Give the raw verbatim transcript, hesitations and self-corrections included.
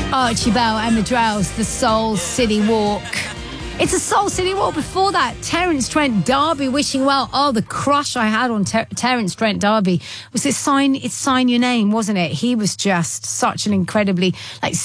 Archie Bell and the Drells, the Soul City Walk. It's a Soul City Walk. Before that, Terence Trent D'Arby, Wishing Well. Oh, the crush I had on Ter- Terence Trent D'Arby was it Sign, it's Sign Your Name, wasn't it? He was just such an incredibly, like,